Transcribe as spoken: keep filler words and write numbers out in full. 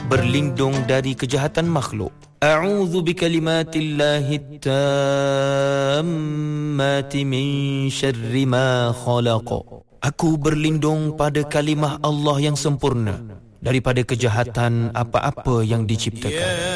berlindung dari kejahatan makhluk. A'udzu bikalimatillahi tammati min syarri ma khalaq. Aku berlindung pada kalimah Allah yang sempurna daripada kejahatan apa-apa yang diciptakan.